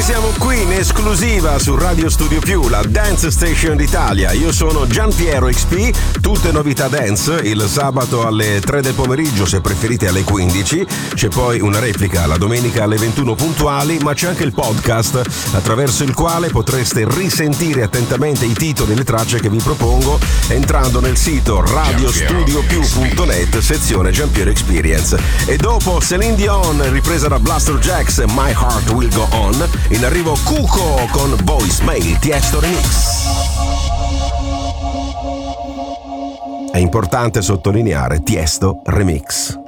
Siamo qui in esclusiva su Radio Studio Più, la Dance Station d'Italia. Io sono Giampiero XP, tutte novità dance, il sabato alle 3 del pomeriggio, se preferite alle 15. C'è poi una replica la domenica alle 21 puntuali, ma c'è anche il podcast attraverso il quale potreste risentire attentamente i titoli e le tracce che vi propongo entrando nel sito radiostudiopiù.net, sezione Giampiero Experience. E dopo Celine Dion, ripresa da Blaster Jacks, My Heart Will Go On, in arrivo Cuco con Voicemail Tiesto Remix. È importante sottolineare Tiesto Remix.